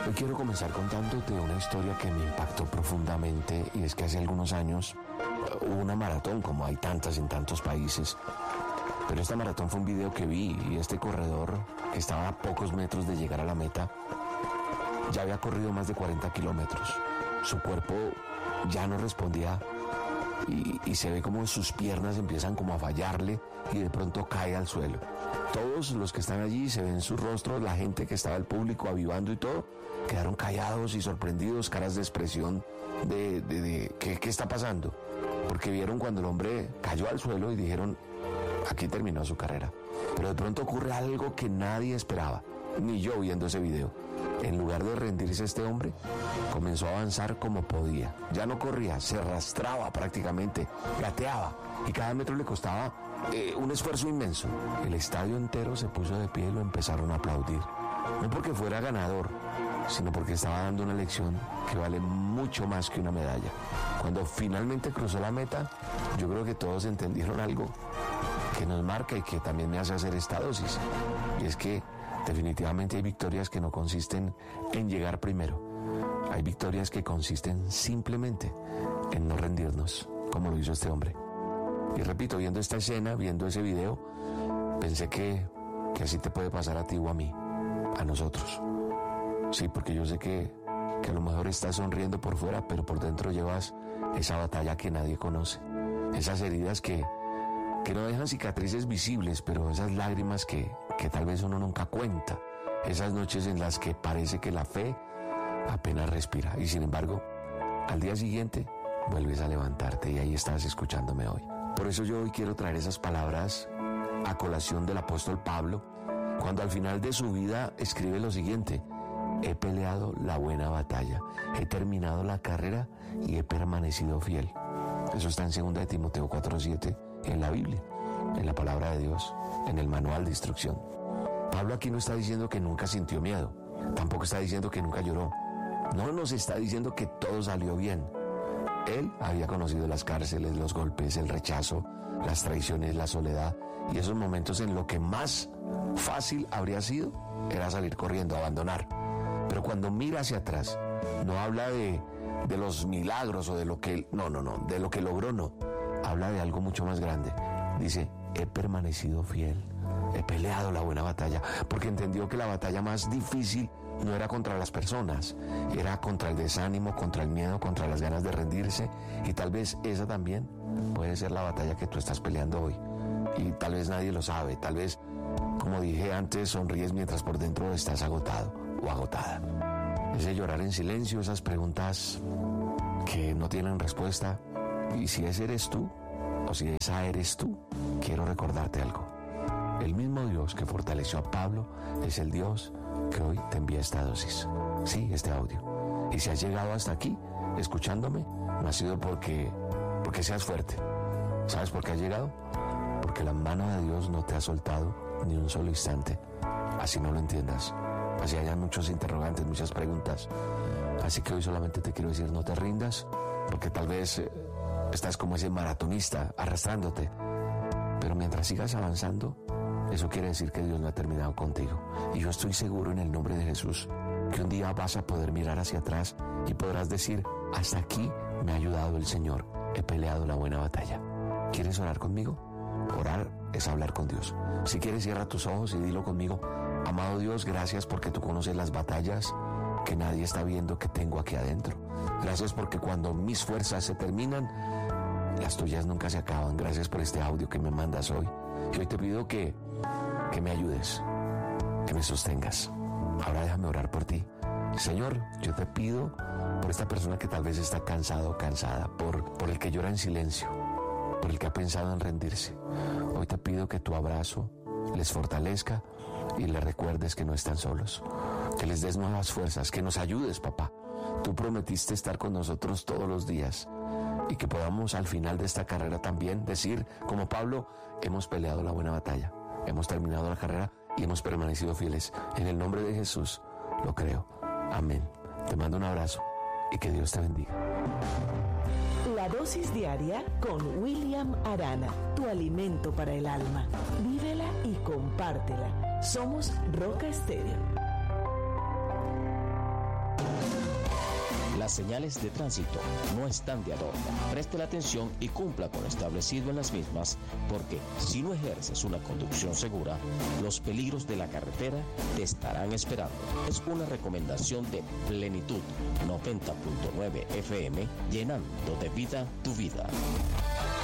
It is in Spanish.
Hoy quiero comenzar contándote una historia que me impactó profundamente, y es que hace algunos años hubo una maratón, como hay tantas en tantos países, pero esta maratón fue un video que vi, y este corredor, que estaba a pocos metros de llegar a la meta, ya había corrido más de 40 kilómetros. Su cuerpo ya no respondía y se ve como sus piernas empiezan como a fallarle y de pronto cae al suelo. Todos los que están allí, se ven sus rostros, la gente que estaba, el público avivando y todo, quedaron callados y sorprendidos, caras de expresión de ¿qué está pasando? Porque vieron cuando el hombre cayó al suelo y dijeron, aquí terminó su carrera. Pero de pronto ocurre algo que nadie esperaba, ni yo viendo ese video. En lugar de rendirse, este hombre comenzó a avanzar como podía. Ya no corría, se arrastraba prácticamente, gateaba, y cada metro le costaba un esfuerzo inmenso. El estadio entero se puso de pie y lo empezaron a aplaudir. No porque fuera ganador, sino porque estaba dando una lección que vale mucho más que una medalla. Cuando finalmente cruzó la meta, yo creo que todos entendieron algo que nos marca y que también me hace hacer esta dosis. Y es que definitivamente hay victorias que no consisten en llegar primero. Hay victorias que consisten simplemente en no rendirnos, como lo hizo este hombre. Y repito, viendo esta escena, viendo ese video, pensé que así te puede pasar a ti o a mí, a nosotros. Sí, porque yo sé que a lo mejor estás sonriendo por fuera, pero por dentro llevas esa batalla que nadie conoce. Esas heridas que no dejan cicatrices visibles, pero esas lágrimas que tal vez uno nunca cuenta. Esas noches en las que parece que la fe apenas respira. Y sin embargo, al día siguiente vuelves a levantarte, y ahí estás escuchándome hoy. Por eso yo hoy quiero traer esas palabras a colación del apóstol Pablo, cuando al final de su vida escribe lo siguiente: he peleado la buena batalla, he terminado la carrera y he permanecido fiel. Eso está en 2 de Timoteo 4:7, en la Biblia, en la palabra de Dios, en el manual de instrucción. Pablo aquí no está diciendo que nunca sintió miedo, tampoco está diciendo que nunca lloró, no nos está diciendo que todo salió bien. Él había conocido las cárceles, los golpes, el rechazo, las traiciones, la soledad, y esos momentos en lo que más fácil habría sido era salir corriendo, abandonar. Pero cuando mira hacia atrás, no habla de los milagros o de lo que... No, de lo que logró no. Habla de algo mucho más grande. Dice, he permanecido fiel, he peleado la buena batalla, porque entendió que la batalla más difícil no era contra las personas, era contra el desánimo, contra el miedo, contra las ganas de rendirse, y tal vez esa también puede ser la batalla que tú estás peleando hoy, y tal vez nadie lo sabe, tal vez, como dije antes, sonríes mientras por dentro estás agotado o agotada. Ese llorar en silencio, esas preguntas que no tienen respuesta, y si ese eres tú, o si esa eres tú, quiero recordarte algo. El mismo Dios que fortaleció a Pablo es el Dios que hoy te envía esta dosis, sí, este audio. Y si has llegado hasta aquí, escuchándome, no ha sido porque seas fuerte. ¿Sabes por qué has llegado? Porque la mano de Dios no te ha soltado ni un solo instante. Así no lo entiendas, así hayan muchos interrogantes, muchas preguntas. Así que hoy solamente te quiero decir, no te rindas, porque tal vez estás como ese maratonista arrastrándote, pero mientras sigas avanzando, eso quiere decir que Dios no ha terminado contigo. Y yo estoy seguro en el nombre de Jesús que un día vas a poder mirar hacia atrás y podrás decir, hasta aquí me ha ayudado el Señor, he peleado la buena batalla. ¿Quieres orar conmigo? Orar es hablar con Dios. Si quieres, cierra tus ojos y dilo conmigo. Amado Dios, gracias porque tú conoces las batallas que nadie está viendo que tengo aquí adentro. Gracias porque cuando mis fuerzas se terminan, las tuyas nunca se acaban. Gracias por este audio que me mandas hoy. Y hoy te pido que me ayudes, que me sostengas. Ahora déjame orar por ti. Señor, yo te pido por esta persona que tal vez está cansado o cansada, por el que llora en silencio, por el que ha pensado en rendirse. Hoy te pido que tu abrazo les fortalezca y les recuerdes que no están solos, que les des nuevas fuerzas, que nos ayudes, papá. Tú prometiste estar con nosotros todos los días, y que podamos al final de esta carrera también decir, como Pablo, hemos peleado la buena batalla, hemos terminado la carrera y hemos permanecido fieles. En el nombre de Jesús lo creo. Amén. Te mando un abrazo y que Dios te bendiga. La dosis diaria con William Arana, tu alimento para el alma. Vívela y compártela. Somos Roca Estéreo. Las señales de tránsito no están de adorno. Preste la atención y cumpla con lo establecido en las mismas, porque si no ejerces una conducción segura, los peligros de la carretera te estarán esperando. Es una recomendación de Plenitud 90.9 FM, llenando de vida tu vida.